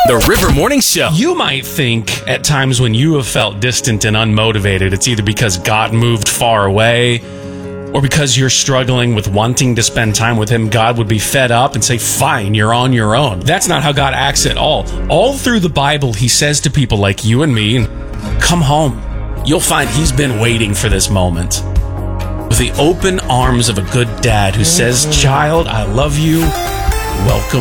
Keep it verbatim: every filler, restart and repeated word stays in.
The River Morning Show. You might think at times when you have felt distant and unmotivated, it's either because God moved far away or because you're struggling with wanting to spend time with him. God would be fed up and say, fine, you're on your own. That's not how God acts at all. All through the Bible, he says to people like you and me, come home. You'll find he's been waiting for this moment with the open arms of a good dad who says, child, I love you. Welcome